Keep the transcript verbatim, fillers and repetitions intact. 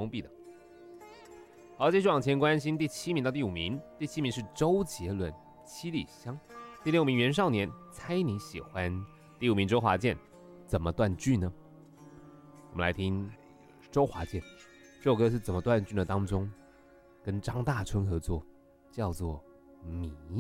封闭的。好，继续往前关心第七名到第五名。第七名是周杰伦《七里香》，第六名袁少年《猜你喜欢》，第五名周华健《怎么断句呢》。我们来听周华健这首歌是《怎么断句呢》当中跟张大春合作，叫做《迷》。